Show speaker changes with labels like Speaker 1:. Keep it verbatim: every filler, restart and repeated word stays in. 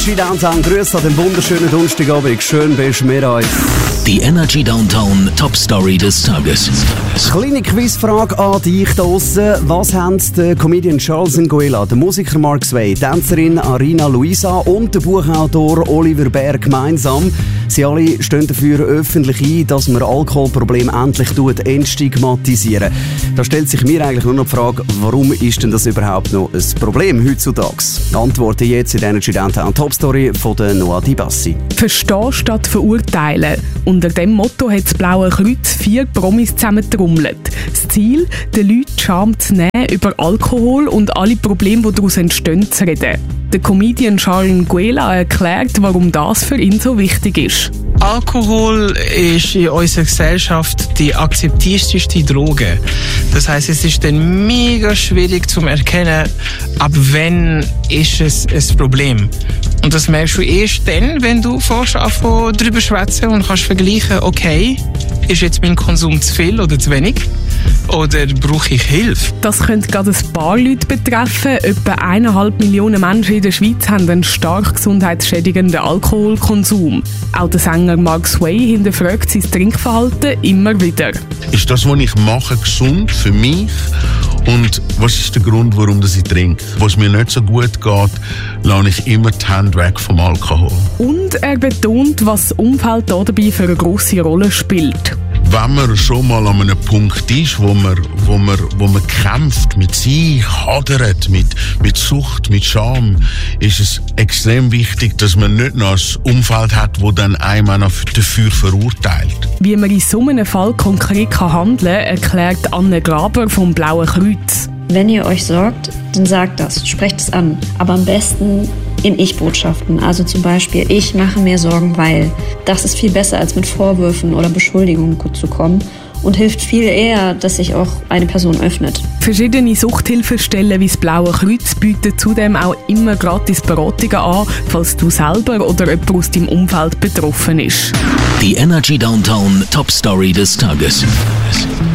Speaker 1: Energy Downtown. Grüß an den wunderschönen Donnerstagabend. Schön bist du mit uns.
Speaker 2: Die Energy Downtown Top Story des Tages.
Speaker 1: Kleine Quizfrage an dich da draussen. Was haben der Comedian Charles Nguela, der Musiker Mark Sway, die Tänzerin Arina Luisa und der Buchautor Oliver Bär gemeinsam? Sie alle stehen dafür öffentlich ein, dass man Alkoholprobleme endlich entstigmatisieren. Da stellt sich mir eigentlich nur noch die Frage, warum ist denn das überhaupt noch ein Problem heutzutage? Antworten jetzt in der Energy Downtown Top Story von der Noah Di Bassi.
Speaker 3: Verstehen statt verurteilen. Unter dem Motto hat das Blaue Kreuz vier Promis zusammengetrommelt. Das Ziel, den Leuten Scham zu nehmen, über Alkohol und alle Probleme, die daraus entstehen, zu reden. Der Comedian Charles Nguela erklärt, warum das für ihn so wichtig ist.
Speaker 4: Alkohol ist in unserer Gesellschaft die akzeptierteste Droge. Das heisst, es ist dann mega schwierig zu erkennen, ab wann ist es ein Problem. Und das merkst du erst dann, wenn du fährst anfangen darüber schwätzen und kannst vergleichen, okay, ist jetzt mein Konsum zu viel oder zu wenig? Oder brauche ich Hilfe?
Speaker 3: Das könnte gerade ein paar Leute betreffen. Etwa eineinhalb Millionen Menschen in der Schweiz haben einen stark gesundheitsschädigenden Alkoholkonsum. Auch der Sänger Mark Sway hinterfragt sein Trinkverhalten immer wieder.
Speaker 5: Ist das, was ich mache, gesund für mich? Und was ist der Grund, warum ich trinke? Was mir nicht so gut geht, lasse ich immer die Hände weg vom Alkohol.
Speaker 3: Und er betont, was das Umfeld dabei für eine grosse Rolle spielt.
Speaker 5: Wenn man schon mal an einem Punkt ist, wo man, wo man, wo man kämpft mit sich, hadert, mit, mit Sucht, mit Scham, ist es extrem wichtig, dass man nicht noch ein Umfeld hat, das dann einem auch noch dafür verurteilt.
Speaker 3: Wie man in so einem Fall konkret handeln kann, erklärt Anne Graber vom Blauen Kreuz.
Speaker 6: Wenn ihr euch sorgt, dann sagt das, sprecht es an. Aber am besten in Ich-Botschaften. Also zum Beispiel, ich mache mir Sorgen, weil. Das ist viel besser, als mit Vorwürfen oder Beschuldigungen zu kommen und hilft viel eher, dass sich auch eine Person öffnet.
Speaker 3: Verschiedene Suchthilfestellen wie das Blaue Kreuz bieten zudem auch immer gratis Beratungen an, falls du selber oder jemand aus deinem Umfeld betroffen ist.
Speaker 2: Die Energy Downtown Top Story des Tages.